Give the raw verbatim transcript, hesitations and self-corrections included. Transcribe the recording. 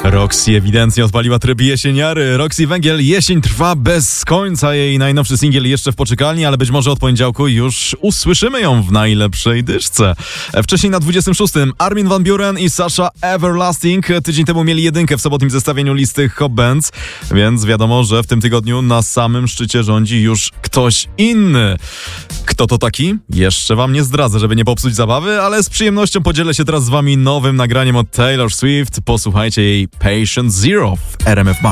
Roxy ewidentnie odpaliła tryb jesieniary. Roxy Węgiel, jesień trwa bez końca. Jej najnowszy singiel jeszcze w poczekalni, ale być może od poniedziałku już usłyszymy ją w najlepszej dyszce. Wcześniej na dwudziestym szóstym Armin van Buuren i Sasha Everlasting. Tydzień temu mieli jedynkę w sobotnim zestawieniu listy Hot Bands, więc wiadomo, że w tym tygodniu na samym szczycie rządzi już ktoś inny. Kto to taki? Jeszcze wam nie zdradzę, żeby nie popsuć zabawy, ale z przyjemnością podzielę się teraz z wami nowym nagraniem od Taylor Swift. Posłuchajcie jej Patient Zero w R M F Max.